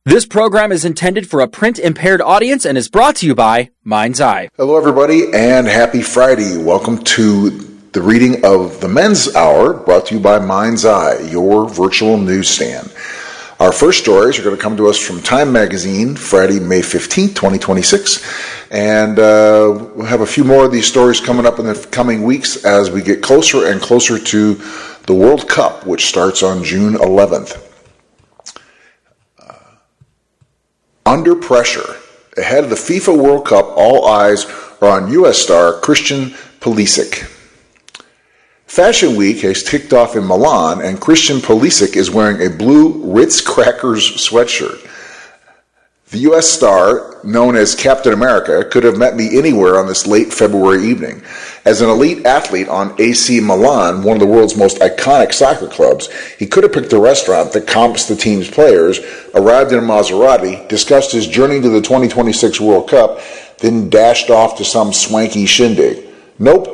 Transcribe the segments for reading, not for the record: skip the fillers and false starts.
This program is intended for a print-impaired audience and is brought to you by Mind's Eye. Hello, everybody, and happy Friday. Welcome to the reading of the Men's Hour, brought to you by Mind's Eye, your virtual newsstand. Our first stories are going to come to us from Time Magazine, Friday, May 15th, 2026. And we'll have a few more of these stories coming up in the coming weeks as we get closer and closer to the World Cup, which starts on June 11th. Under pressure. Ahead of the FIFA World Cup, all eyes are on U.S. star Christian Pulisic. Fashion Week has kicked off in Milan, and Christian Pulisic is wearing a blue Ritz Crackers sweatshirt. The U.S. star, known as Captain America, could have met me anywhere on this late February evening. As an elite athlete on AC Milan, one of the world's most iconic soccer clubs, he could have picked a restaurant that comps the team's players, arrived in a Maserati, discussed his journey to the 2026 World Cup, then dashed off to some swanky shindig. Nope.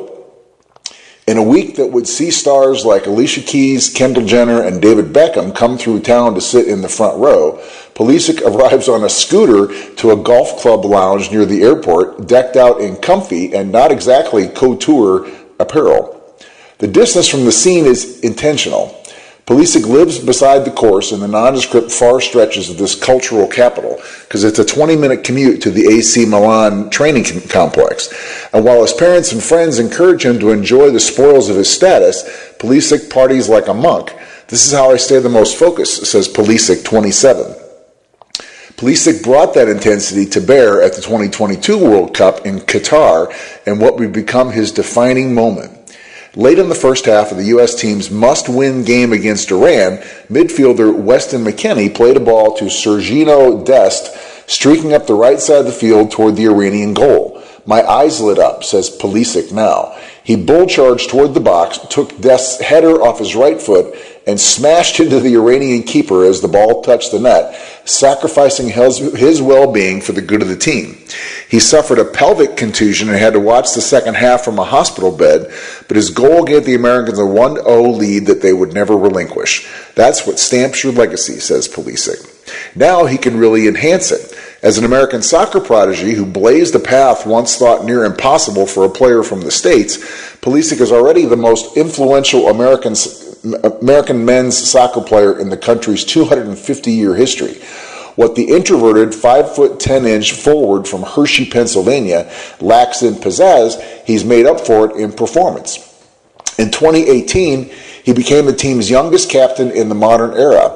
In a week that would see stars like Alicia Keys, Kendall Jenner, and David Beckham come through town to sit in the front row, Pulisic arrives on a scooter to a golf club lounge near the airport, decked out in comfy and not exactly couture apparel. The distance from the scene is intentional. Pulisic lives beside the course in the nondescript far stretches of this cultural capital because it's a 20-minute commute to the AC Milan training complex. And while his parents and friends encourage him to enjoy the spoils of his status, Pulisic parties like a monk. This is how I stay the most focused, says Pulisic, 27. Pulisic brought that intensity to bear at the 2022 World Cup in Qatar and what would become his defining moment. Late in the first half of the U.S. team's must-win game against Iran, midfielder Weston McKennie played a ball to Sergiño Dest, streaking up the right side of the field toward the Iranian goal. My eyes lit up, says Pulisic now. He bull-charged toward the box, took Dest's header off his right foot, and smashed into the Iranian keeper as the ball touched the net, sacrificing his well-being for the good of the team. He suffered a pelvic contusion and had to watch the second half from a hospital bed, but his goal gave the Americans a 1-0 lead that they would never relinquish. That's what stamps your legacy, says Pulisic. Now he can really enhance it. As an American soccer prodigy who blazed a path once thought near impossible for a player from the States, Pulisic is already the most influential American men's soccer player in the country's 250-year history. What the introverted 5'10" forward from Hershey, Pennsylvania lacks in pizzazz, he's made up for it in performance. In 2018, he became the team's youngest captain in the modern era.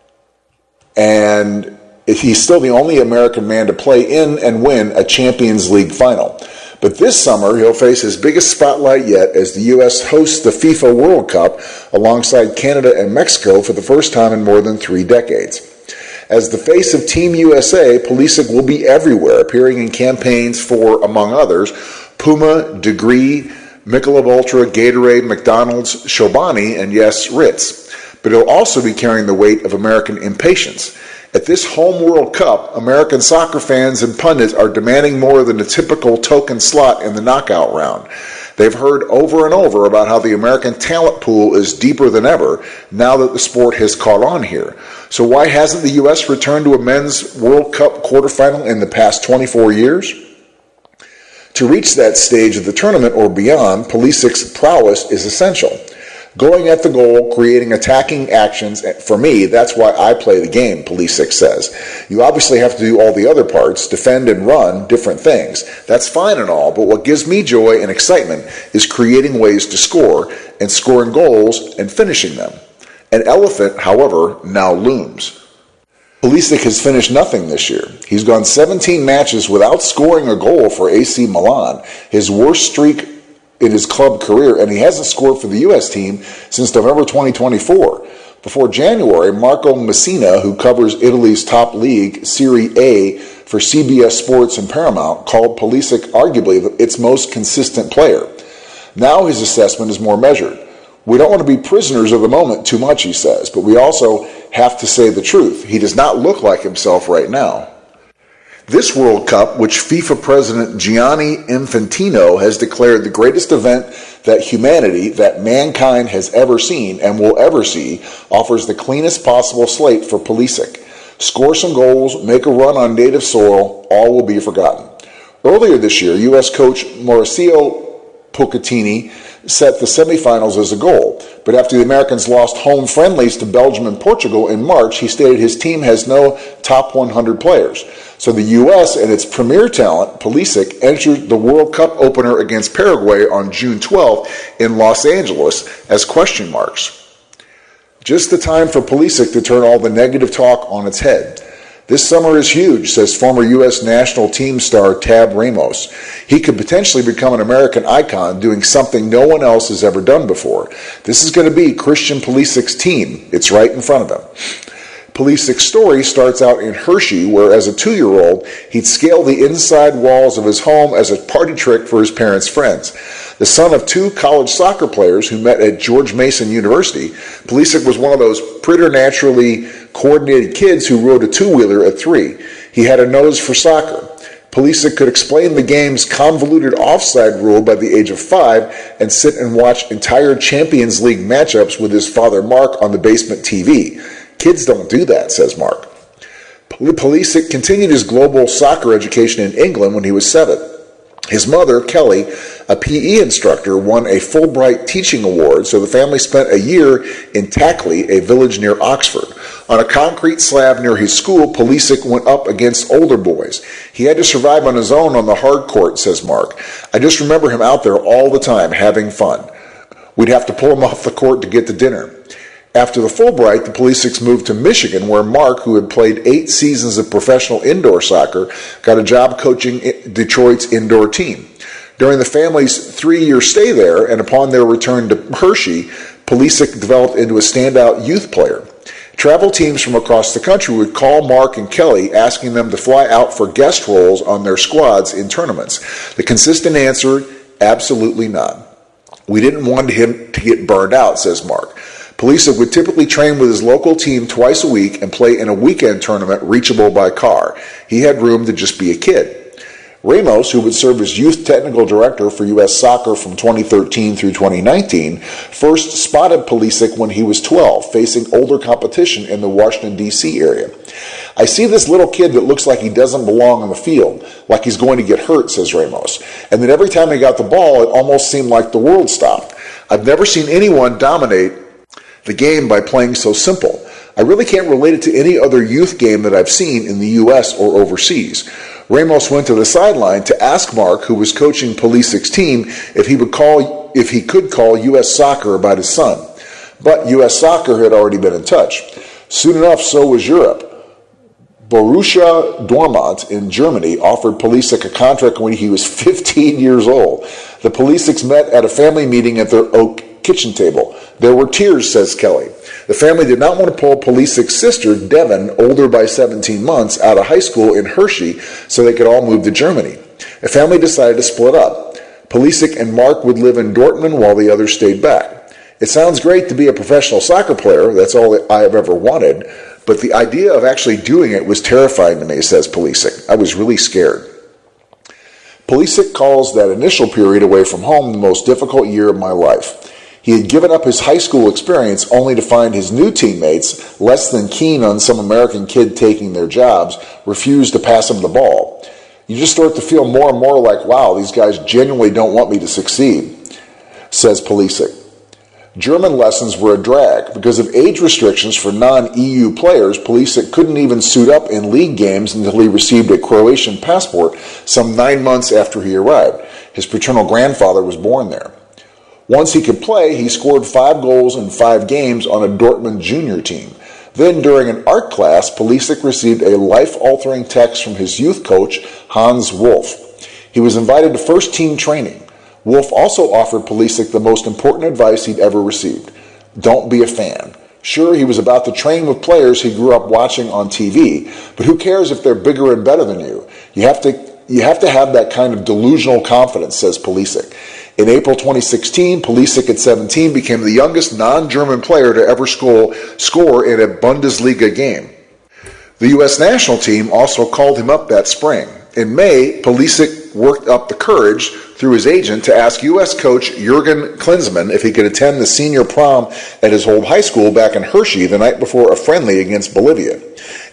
And he's still the only American man to play in and win a Champions League final. But this summer, he'll face his biggest spotlight yet as the U.S. hosts the FIFA World Cup alongside Canada and Mexico for the first time in more than 3 decades. As the face of Team USA, Pulisic will be everywhere, appearing in campaigns for, among others, Puma, Degree, Michelob Ultra, Gatorade, McDonald's, Chobani, and yes, Ritz. But he'll also be carrying the weight of American impatience. At this home World Cup, American soccer fans and pundits are demanding more than a typical token slot in the knockout round. They've heard over and over about how the American talent pool is deeper than ever now that the sport has caught on here. So why hasn't the U.S. returned to a men's World Cup quarterfinal in the past 24 years? To reach that stage of the tournament or beyond, Pulisic's prowess is essential. Going at the goal, creating attacking actions, for me, that's why I play the game, Pulisic says. You obviously have to do all the other parts, defend and run, different things. That's fine and all, but what gives me joy and excitement is creating ways to score and scoring goals and finishing them. An elephant, however, now looms. Pulisic has finished nothing this year. He's gone 17 matches without scoring a goal for AC Milan, his worst streak in his club career, and he hasn't scored for the U.S. team since November 2024. Before January, Marco Messina, who covers Italy's top league, Serie A, for CBS Sports and Paramount, called Pulisic arguably its most consistent player. Now his assessment is more measured. We don't want to be prisoners of the moment too much, he says, but we also have to say the truth. He does not look like himself right now. This World Cup, which FIFA President Gianni Infantino has declared the greatest event that humanity, that mankind has ever seen and will ever see, offers the cleanest possible slate for Pulisic. Score some goals, make a run on native soil, all will be forgotten. Earlier this year, U.S. coach Mauricio Pochettino set the semifinals as a goal, but after the Americans lost home friendlies to Belgium and Portugal in March, he stated his team has no top 100 players. So the U.S. and its premier talent, Pulisic, entered the World Cup opener against Paraguay on June 12th in Los Angeles as question marks. Just the time for Pulisic to turn all the negative talk on its head. This summer is huge, says former U.S. national team star Tab Ramos. He could potentially become an American icon doing something no one else has ever done before. This is going to be Christian Pulisic's team. It's right in front of him. Pulisic's story starts out in Hershey, where as a 2-year-old, he'd scale the inside walls of his home as a party trick for his parents' friends. The son of 2 college soccer players who met at George Mason University, Pulisic was one of those preternaturally coordinated kids who rode a 2-wheeler at 3. He had a nose for soccer. Pulisic could explain the game's convoluted offside rule by the age of 5 and sit and watch entire Champions League matchups with his father Mark on the basement TV. Kids don't do that, says Mark. Pulisic continued his global soccer education in England when he was 7. His mother, Kelly, a PE instructor, won a Fulbright teaching award, so the family spent a year in Tackley, a village near Oxford. On a concrete slab near his school, Pulisic went up against older boys. He had to survive on his own on the hard court, says Mark. I just remember him out there all the time, having fun. We'd have to pull him off the court to get to dinner. After the Fulbright, the Pulisics moved to Michigan, where Mark, who had played 8 seasons of professional indoor soccer, got a job coaching Detroit's indoor team. During the family's 3-year stay there, and upon their return to Hershey, Pulisic developed into a standout youth player. Travel teams from across the country would call Mark and Kelly, asking them to fly out for guest roles on their squads in tournaments. The consistent answer, absolutely not. We didn't want him to get burned out, says Mark. Pulisic would typically train with his local team twice a week and play in a weekend tournament reachable by car. He had room to just be a kid. Ramos, who would serve as youth technical director for U.S. Soccer from 2013 through 2019, first spotted Pulisic when he was 12, facing older competition in the Washington, D.C. area. I see this little kid that looks like he doesn't belong on the field, like he's going to get hurt, says Ramos. And then every time he got the ball, it almost seemed like the world stopped. I've never seen anyone dominate the game by playing so simple. I really can't relate it to any other youth game that I've seen in the U.S. or overseas. Ramos went to the sideline to ask Mark, who was coaching Pulisic's team, if he could call U.S. Soccer about his son. But U.S. Soccer had already been in touch. Soon enough, so was Europe. Borussia Dortmund in Germany offered Pulisic a contract when he was 15 years old. The Pulisics met at a family meeting at their oak kitchen table. There were tears, says Kelly. The family did not want to pull Pulisic's sister, Devin, older by 17 months, out of high school in Hershey so they could all move to Germany. The family decided to split up. Pulisic and Mark would live in Dortmund while the others stayed back. It sounds great to be a professional soccer player. That's all I have ever wanted. But the idea of actually doing it was terrifying to me, says Pulisic. I was really scared. Pulisic calls that initial period away from home the most difficult year of my life. He had given up his high school experience only to find his new teammates, less than keen on some American kid taking their jobs, refuse to pass him the ball. You just start to feel more and more like, wow, these guys genuinely don't want me to succeed, says Pulisic. German lessons were a drag. Because of age restrictions for non-EU players, Pulisic couldn't even suit up in league games until he received a Croatian passport some 9 months after he arrived. His paternal grandfather was born there. Once he could play, he scored 5 goals in 5 games on a Dortmund junior team. Then, during an art class, Pulisic received a life-altering text from his youth coach, Hans Wolf. He was invited to first-team training. Wolf also offered Pulisic the most important advice he'd ever received. Don't be a fan. Sure, he was about to train with players he grew up watching on TV, but who cares if they're bigger and better than you? You have to have that kind of delusional confidence, says Pulisic. In April 2016, Pulisic at 17 became the youngest non-German player to ever score in a Bundesliga game. The U.S. national team also called him up that spring. In May, Pulisic worked up the courage through his agent to ask U.S. coach Jurgen Klinsmann if he could attend the senior prom at his old high school back in Hershey the night before a friendly against Bolivia.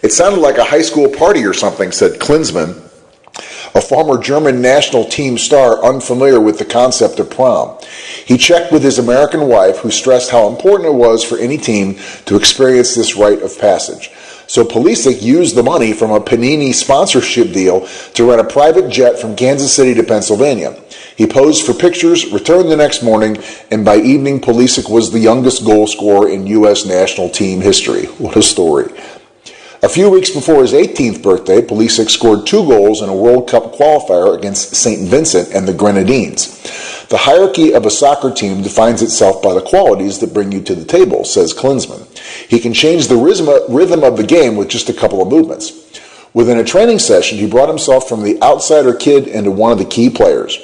It sounded like a high school party or something, said Klinsmann, a former German national team star unfamiliar with the concept of prom. He checked with his American wife, who stressed how important it was for any team to experience this rite of passage. So Pulisic used the money from a Panini sponsorship deal to rent a private jet from Kansas City to Pennsylvania. He posed for pictures, returned the next morning, and by evening Pulisic was the youngest goal scorer in U.S. national team history. What a story. A few weeks before his 18th birthday, Pulisic scored 2 goals in a World Cup qualifier against St. Vincent and the Grenadines. The hierarchy of a soccer team defines itself by the qualities that bring you to the table, says Klinsmann. He can change the rhythm of the game with just a couple of movements. Within a training session, he brought himself from the outsider kid into one of the key players.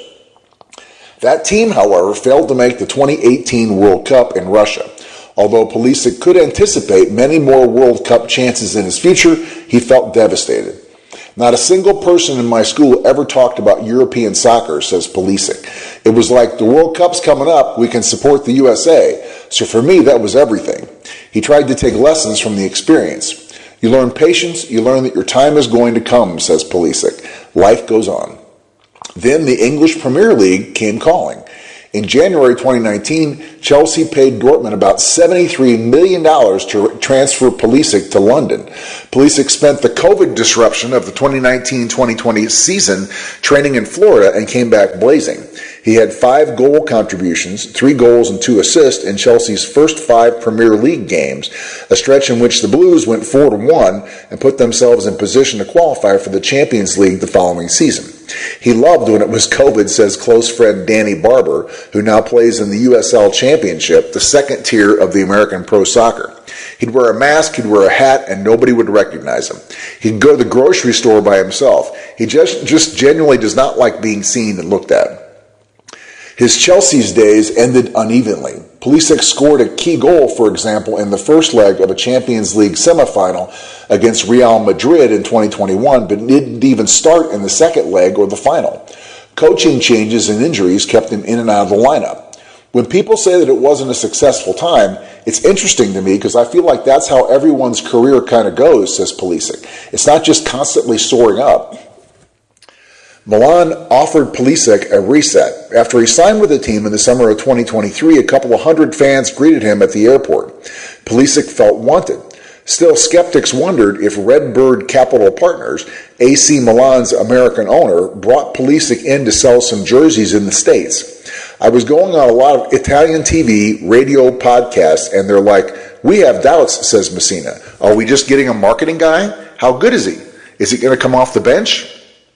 That team, however, failed to make the 2018 World Cup in Russia. Although Pulisic could anticipate many more World Cup chances in his future, he felt devastated. Not a single person in my school ever talked about European soccer, says Pulisic. It was like, the World Cup's coming up, we can support the USA. So for me, that was everything. He tried to take lessons from the experience. You learn patience, you learn that your time is going to come, says Pulisic. Life goes on. Then the English Premier League came calling. In January 2019, Chelsea paid Dortmund about $73 million to transfer Pulisic to London. Pulisic spent the COVID disruption of the 2019-2020 season training in Florida and came back blazing. He had 5 goal contributions, 3 goals and 2 assists in Chelsea's first 5 Premier League games, a stretch in which the Blues went 4-1 and put themselves in position to qualify for the Champions League the following season. He loved when it was COVID, says close friend Danny Barber, who now plays in the USL Championship, the second tier of the American pro soccer. He'd wear a mask, he'd wear a hat, and nobody would recognize him. He'd go to the grocery store by himself. He just genuinely does not like being seen and looked at. His Chelsea's days ended unevenly. Pulisic scored a key goal, for example, in the first leg of a Champions League semifinal against Real Madrid in 2021, but didn't even start in the second leg or the final. Coaching changes and injuries kept him in and out of the lineup. When people say that it wasn't a successful time, it's interesting to me because I feel like that's how everyone's career kind of goes, says Pulisic. It's not just constantly soaring up. Milan offered Pulisic a reset. After he signed with the team in the summer of 2023, a couple of hundred fans greeted him at the airport. Pulisic felt wanted. Still, skeptics wondered if Redbird Capital Partners, AC Milan's American owner, brought Pulisic in to sell some jerseys in the States. I was going on a lot of Italian TV, radio, podcasts, and they're like, we have doubts, says Messina. Are we just getting a marketing guy? How good is he? Is he going to come off the bench?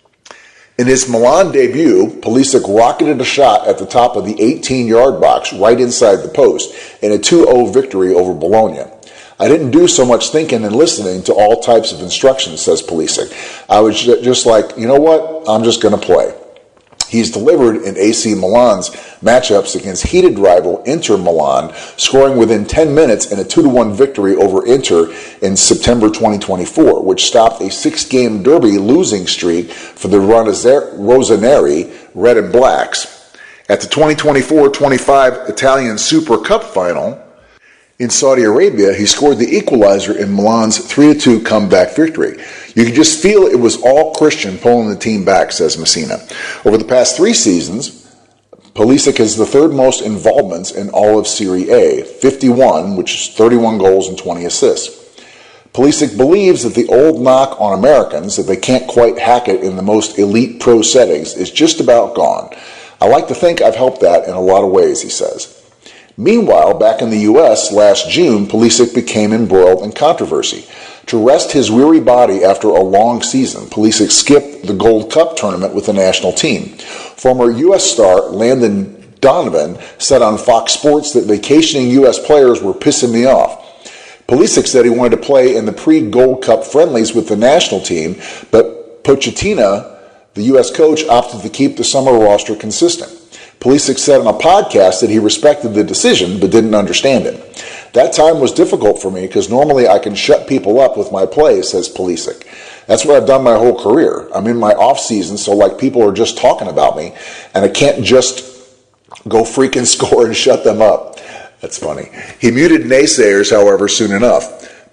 In his Milan debut, Pulisic rocketed a shot at the top of the 18-yard box right inside the post in a 2-0 victory over Bologna. I didn't do so much thinking and listening to all types of instructions, says Pulisic. I was just like, you know what, I'm just going to play. He's delivered in AC Milan's matchups against heated rival Inter Milan, scoring within 10 minutes in a 2-1 victory over Inter in September 2024, which stopped a 6-game derby losing streak for the Rossoneri Red and Blacks. At the 2024-25 Italian Super Cup final in Saudi Arabia, he scored the equalizer in Milan's 3-2 comeback victory. You could just feel it was all Christian pulling the team back, says Messina. Over the past 3 seasons, Pulisic has the third most involvements in all of Serie A, 51, which is 31 goals and 20 assists. Pulisic believes that the old knock on Americans, that they can't quite hack it in the most elite pro settings, is just about gone. I like to think I've helped that in a lot of ways, he says. Meanwhile, back in the U.S. last June, Pulisic became embroiled in controversy. To rest his weary body after a long season, Pulisic skipped the Gold Cup tournament with the national team. Former U.S. star Landon Donovan said on Fox Sports that vacationing U.S. players were pissing me off. Pulisic said he wanted to play in the pre-Gold Cup friendlies with the national team, but Pochettino, the U.S. coach, opted to keep the summer roster consistent. Pulisic said on a podcast that he respected the decision but didn't understand it. That time was difficult for me because normally I can shut people up with my play, says Pulisic. That's what I've done my whole career. I'm in my off season, so like people are just talking about me, and I can't just go freaking score and shut them up. That's funny. He muted naysayers, however, soon enough.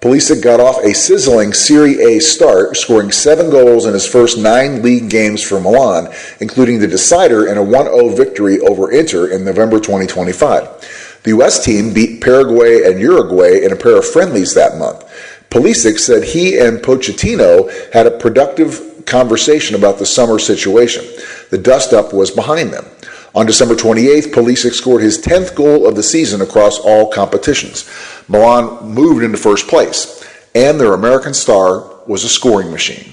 Pulisic got off a sizzling Serie A start, scoring 7 goals in his first 9 league games for Milan, including the decider in a 1-0 victory over Inter in November 2025. The U.S. team beat Paraguay and Uruguay in a pair of friendlies that month. Pulisic said he and Pochettino had a productive conversation about the summer situation. The dust-up was behind them. On December 28th, Pulisic scored his 10th goal of the season across all competitions. Milan moved into first place, and their American star was a scoring machine.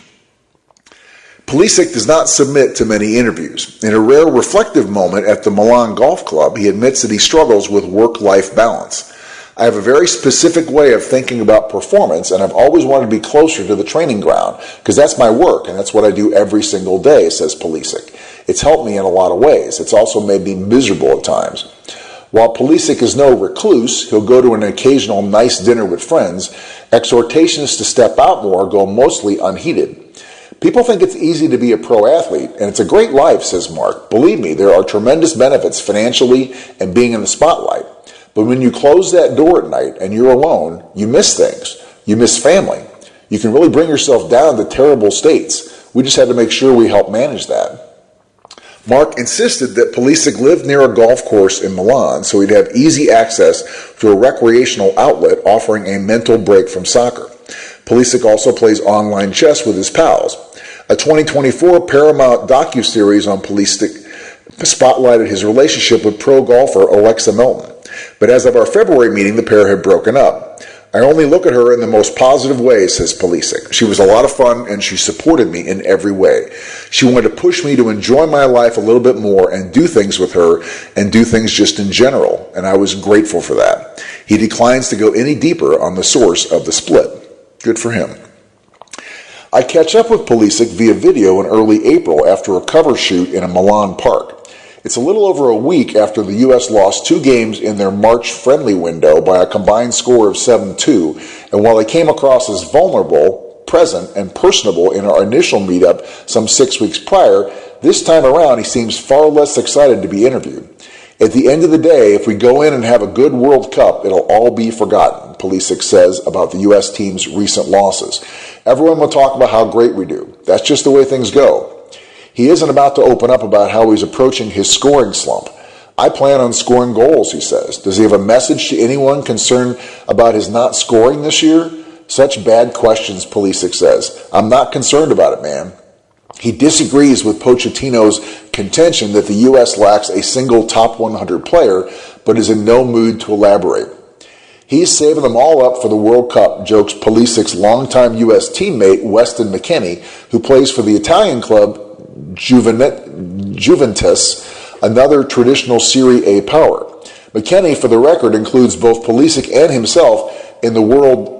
Pulisic does not submit to many interviews. In a rare reflective moment at the Milan Golf Club, he admits that he struggles with work-life balance. I have a very specific way of thinking about performance, and I've always wanted to be closer to the training ground, because that's my work, and that's what I do every single day, says Pulisic. It's helped me in a lot of ways. It's also made me miserable at times. While Pulisic is no recluse, he'll go to an occasional nice dinner with friends, exhortations to step out more go mostly unheeded. People think it's easy to be a pro athlete, and it's a great life, says Mark. Believe me, there are tremendous benefits financially and being in the spotlight. But when you close that door at night and you're alone, you miss things. You miss family. You can really bring yourself down to terrible states. We just had to make sure we help manage that. Mark insisted that Pulisic lived near a golf course in Milan so he'd have easy access to a recreational outlet offering a mental break from soccer. Pulisic also plays online chess with his pals. A 2024 Paramount docuseries on Pulisic spotlighted his relationship with pro golfer Alexa Milton. But as of our February meeting, the pair had broken up. I only look at her in the most positive way, says Pulisic. She was a lot of fun, and she supported me in every way. She wanted to push me to enjoy my life a little bit more and do things with her and do things just in general, and I was grateful for that. He declines to go any deeper on the source of the split. Good for him. I catch up with Pulisic via video in early April after a cover shoot in a Milan park. It's a little over a week after the U.S. lost 2 games in their March friendly window by a combined score of 7-2, and while they came across as vulnerable, present, and personable in our initial meetup some 6 weeks prior, this time around he seems far less excited to be interviewed. At the end of the day, if we go in and have a good World Cup, it'll all be forgotten, Pulisic says about the U.S. team's recent losses. Everyone will talk about how great we do. That's just the way things go. He isn't about to open up about how he's approaching his scoring slump. I plan on scoring goals, he says. Does he have a message to anyone concerned about his not scoring this year? Such bad questions, Pulisic says. I'm not concerned about it, man. He disagrees with Pochettino's contention that the U.S. lacks a single top 100 player, but is in no mood to elaborate. He's saving them all up for the World Cup, jokes Pulisic's longtime U.S. teammate Weston McKennie, who plays for the Italian club Juventus, another traditional Serie A power. McKennie, for the record, includes both Pulisic and himself in the world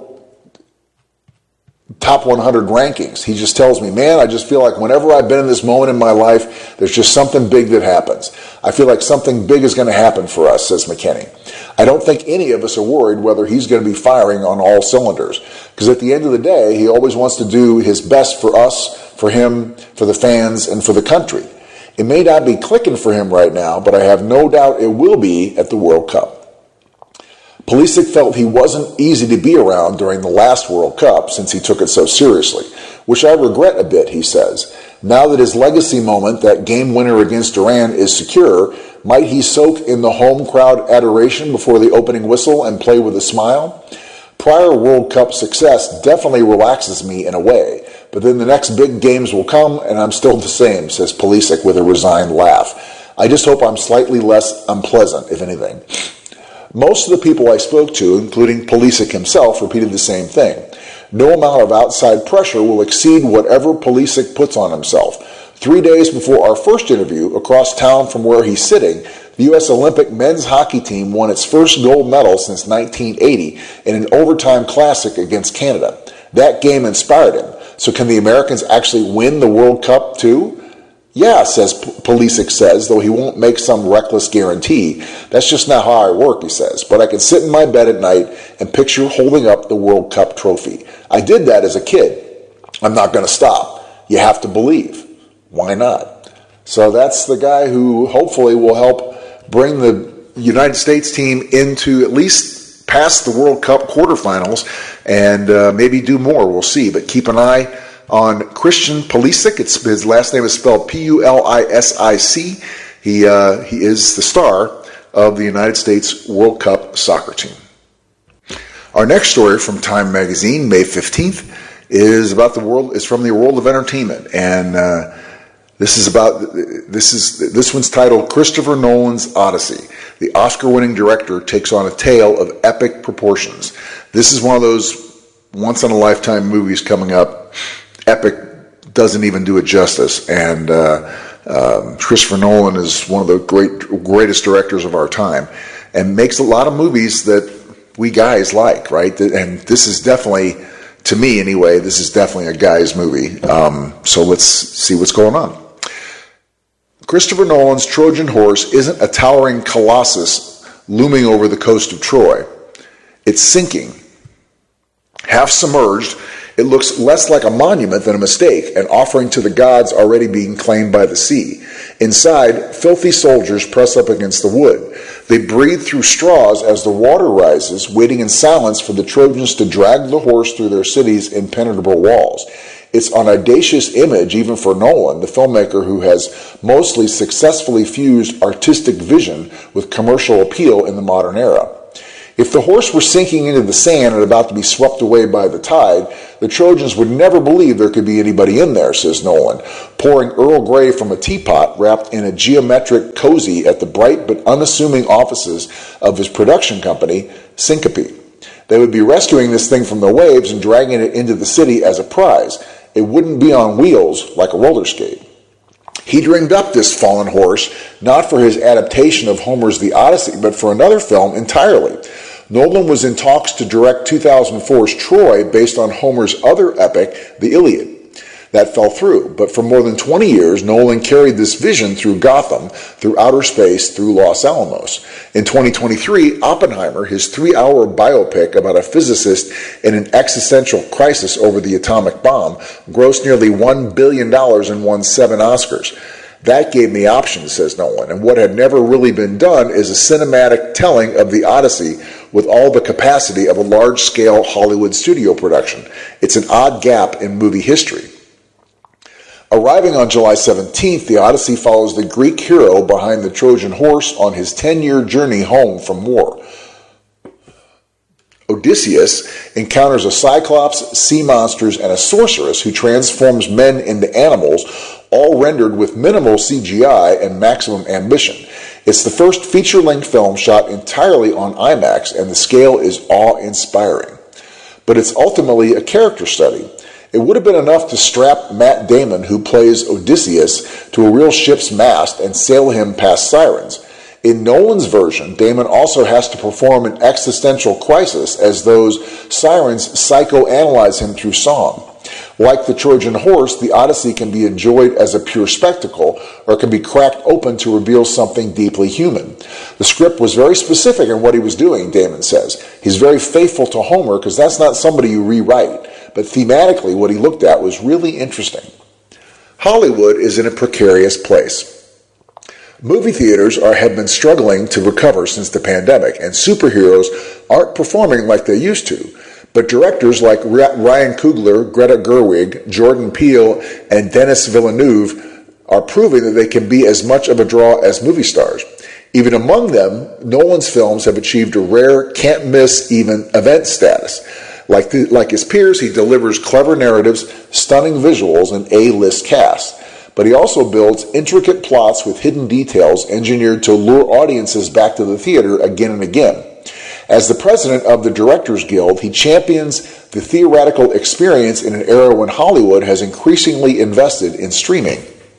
top 100 rankings. He just tells me, man, I just feel like whenever I've been in this moment in my life, there's just something big that happens. I feel like something big is going to happen for us, says McKennie. I don't think any of us are worried whether he's going to be firing on all cylinders, because at the end of the day, he always wants to do his best for us, for him, for the fans, and for the country. It may not be clicking for him right now, but I have no doubt it will be at the World Cup. Pulisic felt he wasn't easy to be around during the last World Cup since he took it so seriously, which I regret a bit, he says. Now that his legacy moment, that game winner against Iran, is secure, might he soak in the home crowd adoration before the opening whistle and play with a smile? Prior World Cup success definitely relaxes me in a way, but then the next big games will come and I'm still the same, says Pulisic with a resigned laugh. I just hope I'm slightly less unpleasant, if anything. Most of the people I spoke to, including Pulisic himself, repeated the same thing. No amount of outside pressure will exceed whatever Pulisic puts on himself. 3 days before our first interview, across town from where he's sitting, the U.S. Olympic men's hockey team won its first gold medal since 1980 in an overtime classic against Canada. That game inspired him. So can the Americans actually win the World Cup too? Yeah, says Pulisic says, though he won't make some reckless guarantee. That's just not how I work, he says. But I can sit in my bed at night and picture holding up the World Cup trophy. I did that as a kid. I'm not going to stop. You have to believe. Why not? So that's the guy who hopefully will help bring the United States team into at least past the World Cup quarterfinals, and maybe do more. We'll see. But keep an eye on Christian Pulisic. His last name is spelled Pulisic. He is the star of the United States World Cup soccer team. Our next story from Time Magazine, May 15th, is from the world of entertainment, and this one's titled Christopher Nolan's Odyssey. The Oscar-winning director takes on a tale of epic proportions. This is one of those once-in-a-lifetime movies coming up. Epic doesn't even do it justice, and Christopher Nolan is one of the greatest directors of our time, and makes a lot of movies that we guys like, right? And this is definitely, to me anyway, this is definitely a guy's movie. So let's see what's going on. Christopher Nolan's Trojan Horse isn't a towering colossus looming over the coast of Troy. It's sinking. Half submerged, it looks less like a monument than a mistake, an offering to the gods already being claimed by the sea. Inside, filthy soldiers press up against the wood. They breathe through straws as the water rises, waiting in silence for the Trojans to drag the horse through their city's impenetrable walls. It's an audacious image even for Nolan, the filmmaker who has mostly successfully fused artistic vision with commercial appeal in the modern era. If the horse were sinking into the sand and about to be swept away by the tide, the Trojans would never believe there could be anybody in there, says Nolan, pouring Earl Grey from a teapot wrapped in a geometric cozy at the bright but unassuming offices of his production company, Syncope. They would be rescuing this thing from the waves and dragging it into the city as a prize. It wouldn't be on wheels like a roller skate. He dreamed up this fallen horse, not for his adaptation of Homer's The Odyssey, but for another film entirely. Nolan was in talks to direct 2004's Troy based on Homer's other epic, The Iliad. That fell through, but for more than 20 years, Nolan carried this vision through Gotham, through outer space, through Los Alamos. In 2023, Oppenheimer, his 3-hour biopic about a physicist in an existential crisis over the atomic bomb, grossed nearly $1 billion and won 7 Oscars. That gave me options, says Nolan, and what had never really been done is a cinematic telling of the Odyssey with all the capacity of a large-scale Hollywood studio production. It's an odd gap in movie history. Arriving on July 17th, the Odyssey follows the Greek hero behind the Trojan horse on his 10-year journey home from war. Odysseus encounters a cyclops, sea monsters, and a sorceress who transforms men into animals, all rendered with minimal CGI and maximum ambition. It's the first feature-length film shot entirely on IMAX, and the scale is awe-inspiring. But it's ultimately a character study. It would have been enough to strap Matt Damon, who plays Odysseus, to a real ship's mast and sail him past sirens. In Nolan's version, Damon also has to perform an existential crisis as those sirens psychoanalyze him through song. Like the Trojan horse, the Odyssey can be enjoyed as a pure spectacle or can be cracked open to reveal something deeply human. The script was very specific in what he was doing, Damon says. He's very faithful to Homer because that's not somebody you rewrite. But thematically, what he looked at was really interesting. Hollywood is in a precarious place. Movie theaters have been struggling to recover since the pandemic, and superheroes aren't performing like they used to. But directors like Ryan Coogler, Greta Gerwig, Jordan Peele, and Denis Villeneuve are proving that they can be as much of a draw as movie stars. Even among them, Nolan's films have achieved a rare, can't-miss even event status. Like his peers, he delivers clever narratives, stunning visuals, and A-list casts. But he also builds intricate plots with hidden details engineered to lure audiences back to the theater again and again. As the president of the Directors Guild, he champions the theatrical experience in an era when Hollywood has increasingly invested in streaming.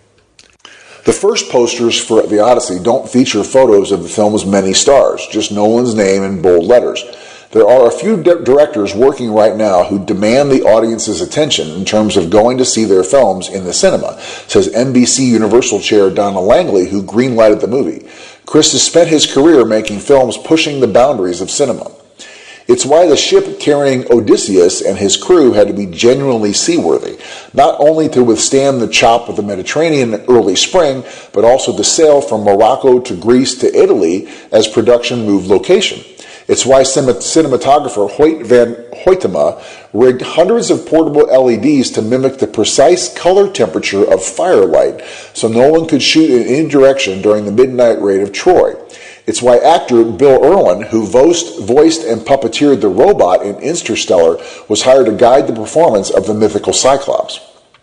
The first posters for The Odyssey don't feature photos of the film's many stars, just Nolan's name in bold letters. There are a few directors working right now who demand the audience's attention in terms of going to see their films in the cinema, says NBC Universal chair Donna Langley, who greenlighted the movie. Chris has spent his career making films pushing the boundaries of cinema. It's why the ship carrying Odysseus and his crew had to be genuinely seaworthy, not only to withstand the chop of the Mediterranean in early spring, but also to sail from Morocco to Greece to Italy as production moved location. It's why cinematographer Hoyt van Hoytema rigged hundreds of portable LEDs to mimic the precise color temperature of firelight so Nolan could shoot in any direction during the midnight raid of Troy. It's why actor Bill Irwin, who voiced and puppeteered the robot in Interstellar, was hired to guide the performance of the mythical Cyclops.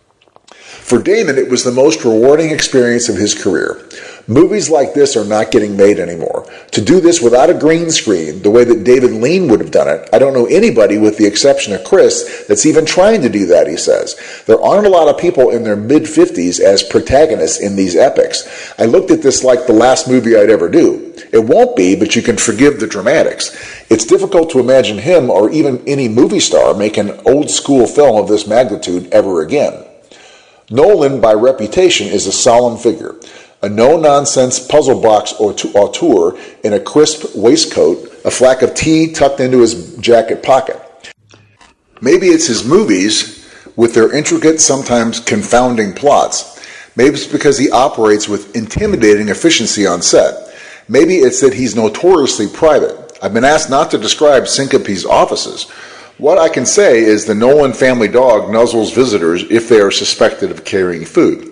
For Damon, it was the most rewarding experience of his career. Movies like this are not getting made anymore. To do this without a green screen, the way that David Lean would have done it, I don't know anybody with the exception of Chris that's even trying to do that, he says. There aren't a lot of people in their mid-50s as protagonists in these epics. I looked at this like the last movie I'd ever do. It won't be, but you can forgive the dramatics. It's difficult to imagine him or even any movie star make an old-school film of this magnitude ever again. Nolan, by reputation, is a solemn figure. A no-nonsense puzzle box auteur in a crisp waistcoat, a flack of tea tucked into his jacket pocket. Maybe it's his movies with their intricate, sometimes confounding plots. Maybe it's because he operates with intimidating efficiency on set. Maybe it's that he's notoriously private. I've been asked not to describe Syncope's offices. What I can say is the Nolan family dog nuzzles visitors if they are suspected of carrying food.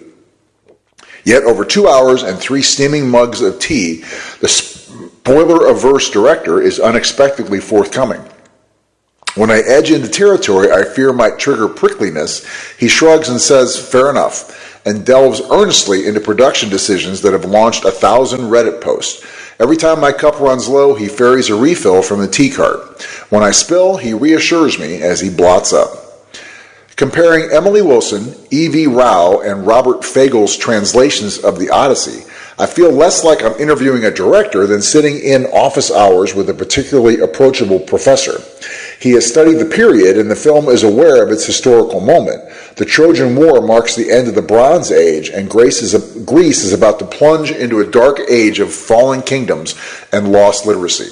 Yet over 2 hours and 3 steaming mugs of tea, the spoiler-averse director is unexpectedly forthcoming. When I edge into territory I fear might trigger prickliness, he shrugs and says, "Fair enough," and delves earnestly into production decisions that have launched 1,000 Reddit posts. Every time my cup runs low, he ferries a refill from the tea cart. When I spill, he reassures me as he blots up. Comparing Emily Wilson, E.V. Rao, and Robert Fagel's translations of the Odyssey, I feel less like I'm interviewing a director than sitting in office hours with a particularly approachable professor. He has studied the period, and the film is aware of its historical moment. The Trojan War marks the end of the Bronze Age, and Greece is about to plunge into a dark age of fallen kingdoms and lost literacy.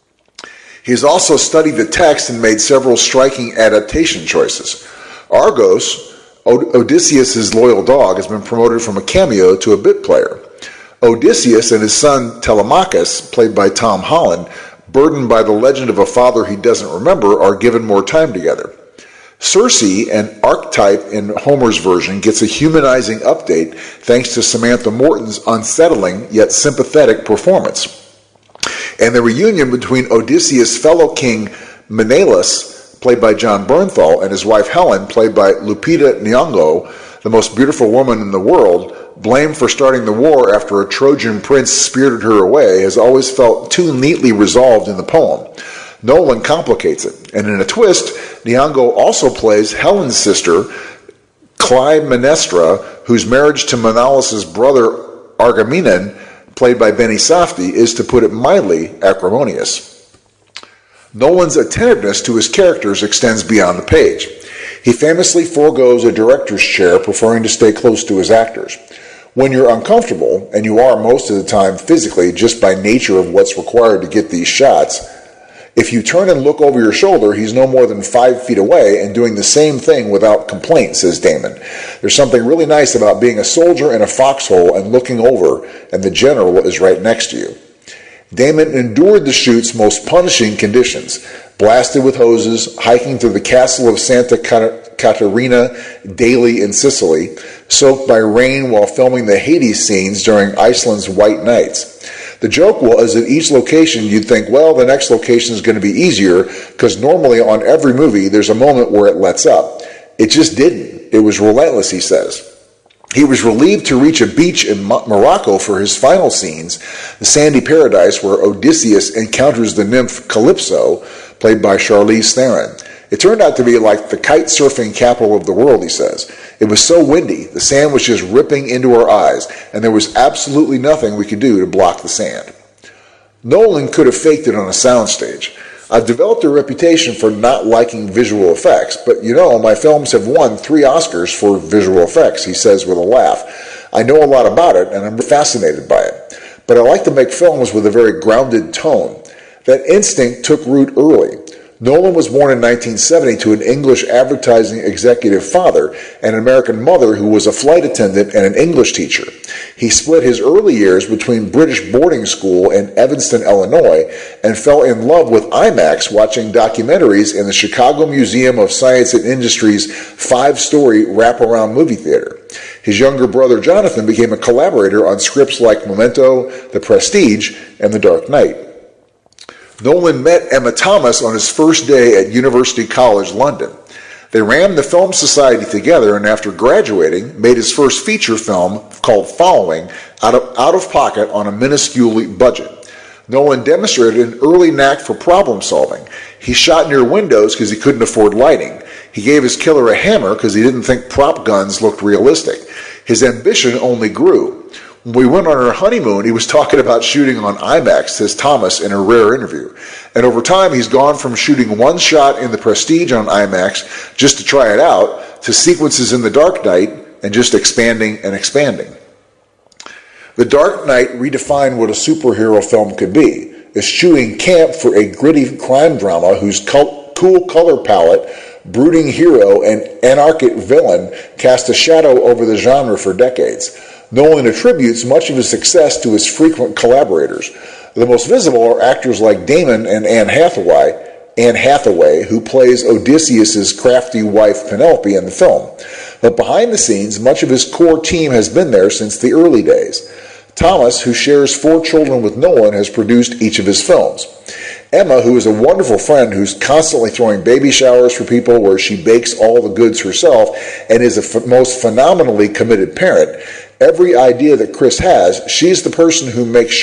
He has also studied the text and made several striking adaptation choices. Argos, Odysseus' loyal dog, has been promoted from a cameo to a bit player. Odysseus and his son Telemachus, played by Tom Holland, burdened by the legend of a father he doesn't remember, are given more time together. Circe, an archetype in Homer's version, gets a humanizing update thanks to Samantha Morton's unsettling yet sympathetic performance. And the reunion between Odysseus' fellow king Menelaus, played by John Bernthal, and his wife Helen, played by Lupita Nyong'o, the most beautiful woman in the world, blamed for starting the war after a Trojan prince spirited her away, has always felt too neatly resolved in the poem. Nolan complicates it, and in a twist, Nyong'o also plays Helen's sister, Clytemnestra, whose marriage to Menelaus' brother Agamemnon, played by Benny Safdie, is, to put it mildly, acrimonious. Nolan's attentiveness to his characters extends beyond the page. He famously forgoes a director's chair, preferring to stay close to his actors. When you're uncomfortable, and you are most of the time physically just by nature of what's required to get these shots, if you turn and look over your shoulder, he's no more than 5 feet away and doing the same thing without complaint, says Damon. There's something really nice about being a soldier in a foxhole and looking over, and the general is right next to you. Damon endured the shoot's most punishing conditions, blasted with hoses, hiking through the castle of Santa Caterina daily in Sicily, soaked by rain while filming the Hades scenes during Iceland's White Nights. The joke was at each location you'd think, well, the next location is going to be easier, because normally on every movie there's a moment where it lets up. It just didn't. It was relentless, he says. He was relieved to reach a beach in Morocco for his final scenes, the sandy paradise where Odysseus encounters the nymph Calypso, played by Charlize Theron. It turned out to be like the kite surfing capital of the world, he says. It was so windy, the sand was just ripping into our eyes, and there was absolutely nothing we could do to block the sand. Nolan could have faked it on a soundstage. I've developed a reputation for not liking visual effects, but my films have won 3 Oscars for visual effects, he says with a laugh. I know a lot about it, and I'm fascinated by it. But I like to make films with a very grounded tone. That instinct took root early. Nolan was born in 1970 to an English advertising executive father and an American mother who was a flight attendant and an English teacher. He split his early years between British boarding school and Evanston, Illinois, and fell in love with IMAX watching documentaries in the Chicago Museum of Science and Industry's 5-story wraparound movie theater. His younger brother Jonathan became a collaborator on scripts like Memento, The Prestige, and The Dark Knight. Nolan met Emma Thomas on his first day at University College London. They ran the Film Society together, and after graduating, made his first feature film called Following out of pocket on a minuscule budget. Nolan demonstrated an early knack for problem solving. He shot near windows because he couldn't afford lighting. He gave his killer a hammer because he didn't think prop guns looked realistic. His ambition only grew. When we went on our honeymoon, he was talking about shooting on IMAX, says Thomas in a rare interview. And over time, he's gone from shooting one shot in The Prestige on IMAX just to try it out, to sequences in The Dark Knight, and just expanding and expanding. The Dark Knight redefined what a superhero film could be, eschewing camp for a gritty crime drama whose cool color palette, brooding hero, and anarchic villain cast a shadow over the genre for decades. Nolan attributes much of his success to his frequent collaborators. The most visible are actors like Damon and Anne Hathaway, who plays Odysseus' crafty wife Penelope in the film. But behind the scenes, much of his core team has been there since the early days. Thomas, who shares 4 children with Nolan, has produced each of his films. Emma, who is a wonderful friend who's constantly throwing baby showers for people where she bakes all the goods herself and is a most phenomenally committed parent. Every idea that Chris has, she's the person who makes